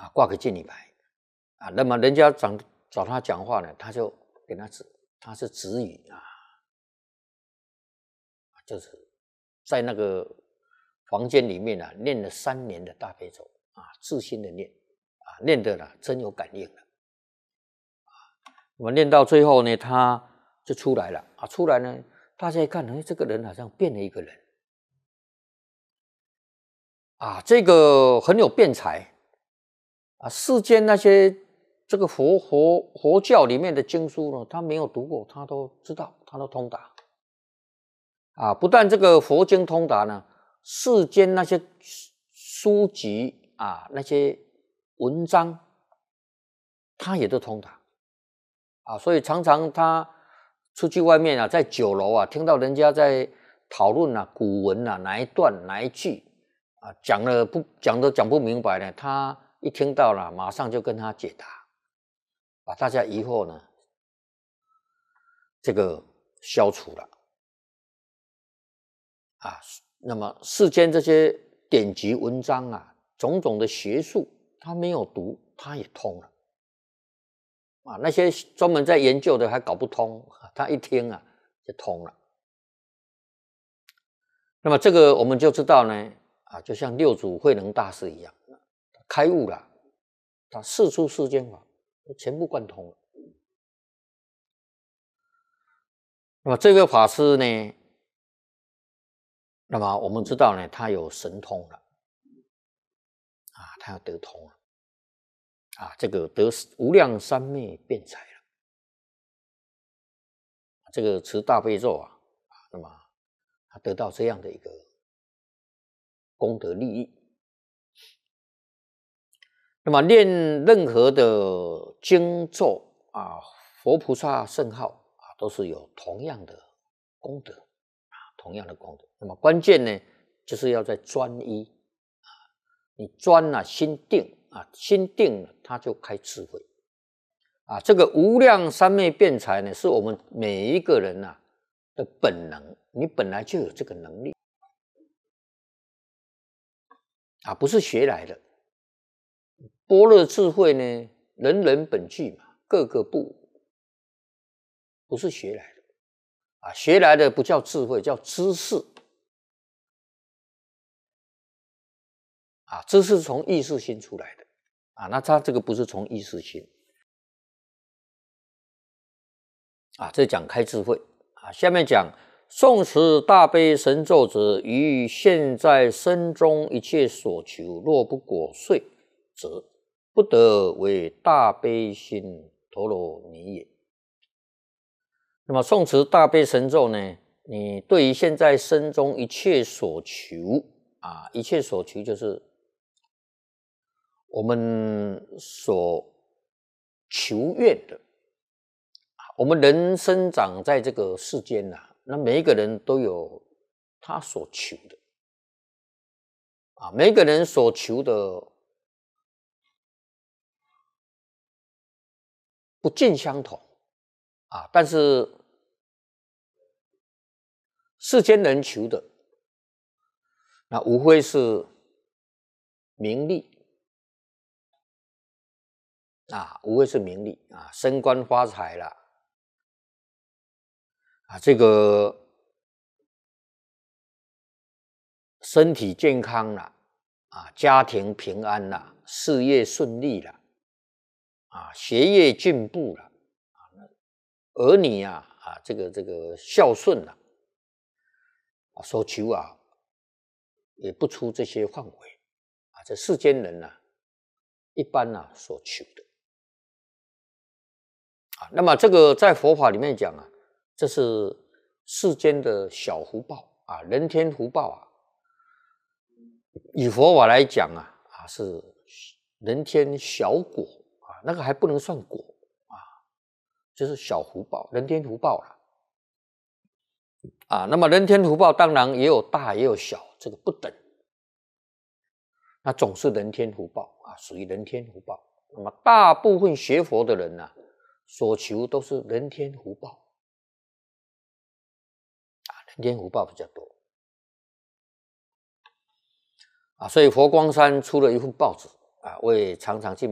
挂个敬礼牌那么人家找他讲话呢，他就给他是子语就是在那个房间里面念了3年的大悲咒自心的念念的真有感应了我们念到最后呢，他就出来了出来呢，大家一看，这个人好像变了一个人这个很有辩才世间那些这个佛教里面的经书呢，他没有读过，他都知道，他都通达不但这个佛经通达呢，世间那些书籍那些文章，他也都通达所以常常他出去外面在酒楼听到人家在讨论古文哪一段哪一句讲都讲不明白呢，他一听到了，马上就跟他解答，把大家疑惑呢这个消除了那么世间这些典籍文章种种的学术，他没有读，他也通了那些专门在研究的还搞不通，他一听就通了。那么这个我们就知道呢就像六祖慧能大师一样，开悟了，他四出世间法全部贯通了。那么这位法师呢，那么我们知道呢，他有神通了他要得通了这个得无量三昧辩才了。这个持大悲咒那么他得到这样的一个功德利益。那么念任何的经咒佛菩萨圣号都是有同样的功德同样的功德。那么关键呢，就是要在专一你专心定心定了，他就开智慧这个无量三昧辩才呢，是我们每一个人的本能，你本来就有这个能力不是学来的。般若智慧呢，人人本具嘛，个个不无，不是学来的学来的不叫智慧，叫知识知识是从意识心出来的那他这个不是从意识心这讲开智慧下面讲诵持大悲神咒者，于现在身中一切所求，若不果遂，则不得为大悲心陀罗尼也。那么诵持大悲神咒呢，你对于现在身中一切所求一切所求就是我们所求愿的我们人生长在这个世间那每一个人都有他所求的每一个人所求的不尽相同但是世间人求的那无非是名利无非是名利升官发财啦这个身体健康啦家庭平安啦，事业顺利啦学业进步啦儿女这个孝顺啦所求也不出这些范围这世间人一般所求的那么这个在佛法里面讲这是世间的小福报人天福报以佛法来讲是人天小果那个还不能算果就是小福报，人天福报那么人天福报当然也有大也有小，这个不等那总是人天福报属于人天福报。那么大部分学佛的人所求都是人天福报人天福报比较多所以佛光山出了一份报纸我也常常去。